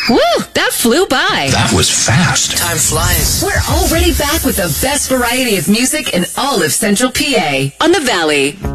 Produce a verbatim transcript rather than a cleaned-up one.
Woo, that flew by. That was fast. Time flies. We're already back with the best variety of music in all of Central P A on The Valley.